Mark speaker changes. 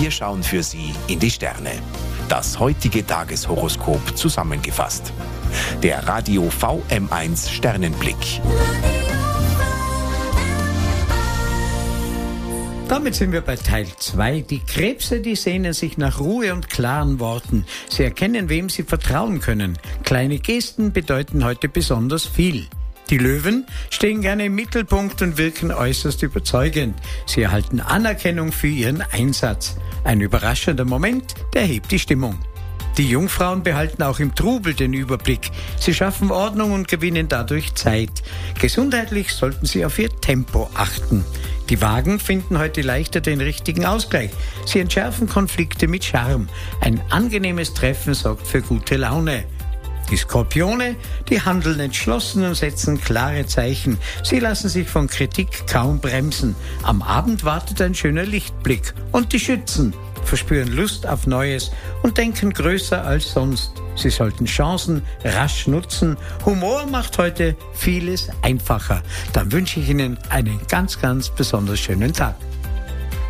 Speaker 1: Wir schauen für Sie in die Sterne. Das heutige Tageshoroskop zusammengefasst. Der Radio VM1 Sternenblick.
Speaker 2: Damit sind wir bei Teil 2. Die Krebse, die sehnen sich nach Ruhe und klaren Worten. Sie erkennen, wem sie vertrauen können. Kleine Gesten bedeuten heute besonders viel. Die Löwen stehen gerne im Mittelpunkt und wirken äußerst überzeugend. Sie erhalten Anerkennung für ihren Einsatz. Ein überraschender Moment, der hebt die Stimmung. Die Jungfrauen behalten auch im Trubel den Überblick. Sie schaffen Ordnung und gewinnen dadurch Zeit. Gesundheitlich sollten sie auf ihr Tempo achten. Die Wagen finden heute leichter den richtigen Ausgleich. Sie entschärfen Konflikte mit Charme. Ein angenehmes Treffen sorgt für gute Laune. Die Skorpione, die handeln entschlossen und setzen klare Zeichen. Sie lassen sich von Kritik kaum bremsen. Am Abend wartet ein schöner Lichtblick. Und die Schützen verspüren Lust auf Neues und denken größer als sonst. Sie sollten Chancen rasch nutzen. Humor macht heute vieles einfacher. Dann wünsche ich Ihnen einen ganz, ganz besonders schönen Tag.